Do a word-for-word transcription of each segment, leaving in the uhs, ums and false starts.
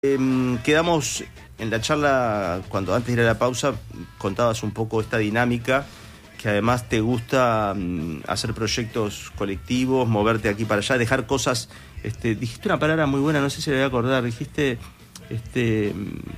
Eh, quedamos en la charla, cuando antes de ir a la pausa, contabas un poco esta dinámica, que además te gusta um, hacer proyectos colectivos, moverte aquí para allá, dejar cosas. Este, dijiste una palabra muy buena, no sé si la voy a acordar, dijiste este,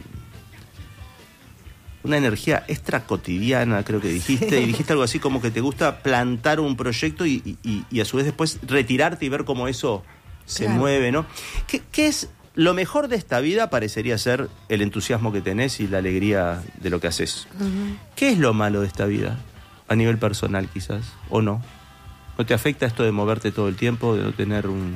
una energía extra cotidiana, creo que dijiste, sí. Y dijiste algo así como que te gusta plantar un proyecto y, y, y a su vez después retirarte y ver cómo eso se claro. mueve, ¿no? ¿Qué, qué es? Lo mejor de esta vida parecería ser el entusiasmo que tenés y la alegría de lo que haces. Uh-huh. ¿Qué es lo malo de esta vida? A nivel personal, quizás, ¿o no? ¿No te afecta esto de moverte todo el tiempo, de no tener un...?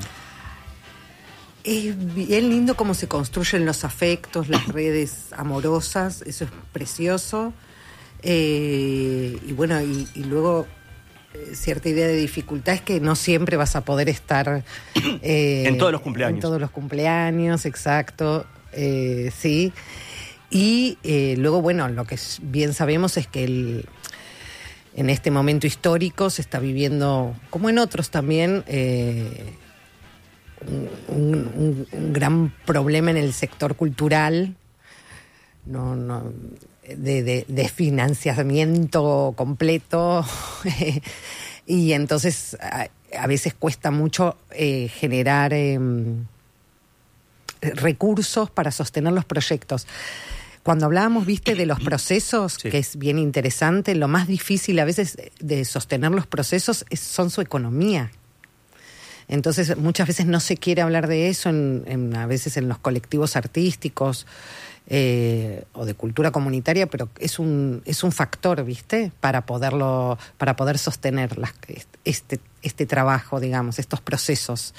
Es bien lindo cómo se construyen los afectos, las redes amorosas, eso es precioso. Eh, y bueno, y, y luego... cierta idea de dificultad es que no siempre vas a poder estar eh, en todos los cumpleaños. En todos los cumpleaños, exacto, eh, sí. Y eh, luego, bueno, lo que bien sabemos es que el, en este momento histórico se está viviendo, como en otros también, eh, un, un, un gran problema en el sector cultural. No, no... De, de, de financiamiento completo y entonces a, a veces cuesta mucho eh, generar eh, recursos para sostener los proyectos. Cuando hablábamos, viste, de los procesos, sí. que es bien interesante, lo más difícil a veces de sostener los procesos es, son su economía. Entonces muchas veces no se quiere hablar de eso, en, en, a veces en los colectivos artísticos, Eh, o de cultura comunitaria, pero es un es un factor, ¿viste? Para poderlo, para poder sostener las, este este trabajo, digamos, estos procesos.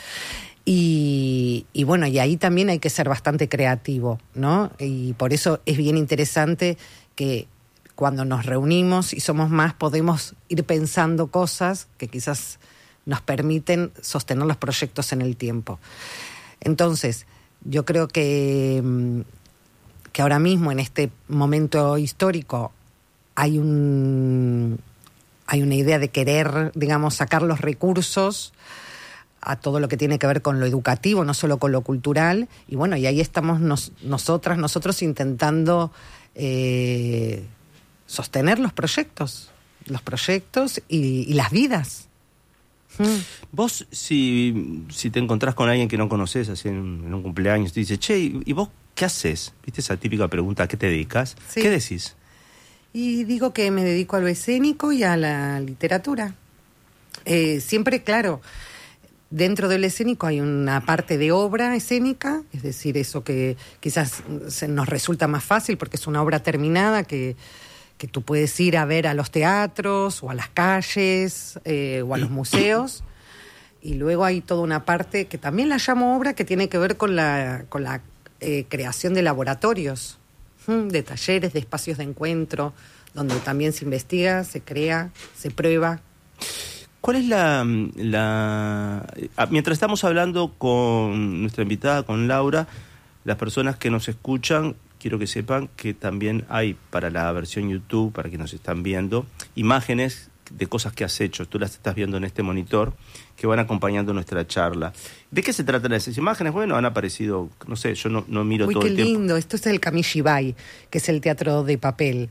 Y, y bueno, y ahí también hay que ser bastante creativo, ¿no? Y por eso es bien interesante que cuando nos reunimos y somos más, podemos ir pensando cosas que quizás nos permiten sostener los proyectos en el tiempo. Entonces, yo creo que que ahora mismo, en este momento histórico, hay un hay una idea de querer, digamos, sacar los recursos a todo lo que tiene que ver con lo educativo, no solo con lo cultural, y bueno, y ahí estamos nos, nosotras, nosotros intentando eh, sostener los proyectos, los proyectos y, y las vidas. Mm. Vos, si, si te encontrás con alguien que no conocés, así en, en un cumpleaños, te dice, che, ¿y vos qué haces? ¿Viste esa típica pregunta, ¿a qué te dedicas? Sí. ¿Qué decís? Y digo que me dedico a lo escénico y a la literatura. Eh, siempre, claro, dentro del escénico hay una parte de obra escénica, es decir, eso que quizás se nos resulta más fácil porque es una obra terminada que, que tú puedes ir a ver a los teatros o a las calles eh, o a los museos. Y luego hay toda una parte que también la llamo obra, que tiene que ver con la... con la Eh, creación de laboratorios, de talleres, de espacios de encuentro, donde también se investiga, se crea, se prueba. ¿Cuál es la, la... Mientras estamos hablando con nuestra invitada, con Laura, las personas que nos escuchan, quiero que sepan que también hay para la versión YouTube, para que nos están viendo, imágenes de cosas que has hecho. Tú las estás viendo en este monitor, que van acompañando nuestra charla. ¿De qué se tratan esas imágenes? Bueno, han aparecido, no sé, yo no, no miro Uy, todo el tiempo. Uy, qué lindo. Esto es el Kamishibai, que es el teatro de papel.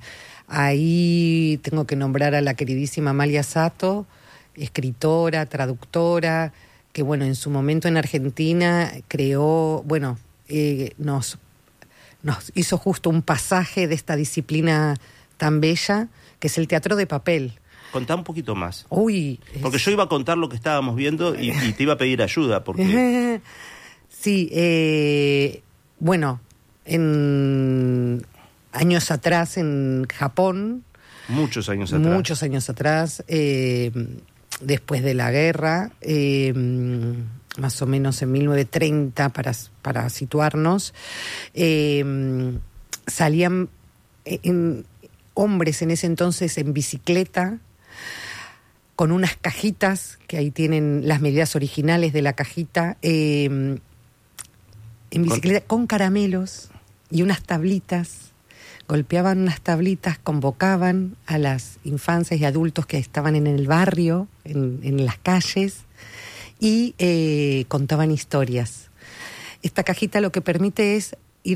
Ahí tengo que nombrar a la queridísima Amalia Sato, escritora, traductora, que bueno, en su momento en Argentina creó, bueno, eh, nos, nos hizo justo un pasaje de esta disciplina tan bella, que es el teatro de papel. Contá un poquito más. Uy. Porque es... yo iba a contar lo que estábamos viendo y, y te iba a pedir ayuda. Porque... sí, eh, bueno, en años atrás en Japón. Muchos años atrás. Muchos años atrás, eh, después de la guerra, eh, más o menos en mil novecientos treinta, para, para situarnos, eh, salían en, hombres en ese entonces en bicicleta, con unas cajitas, que ahí tienen las medidas originales de la cajita, eh, en bicicleta, con, con caramelos y unas tablitas. Golpeaban unas tablitas, convocaban a las infancias y adultos que estaban en el barrio, en, en las calles, y eh, contaban historias. Esta cajita lo que permite es